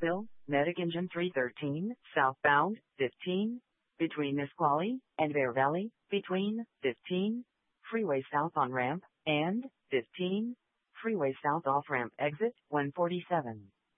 Clarksville, Medic Engine 313, southbound, 15, between Nisqually and Bear Valley, between, 15, freeway south on ramp, and, 15, freeway south off ramp exit, 147.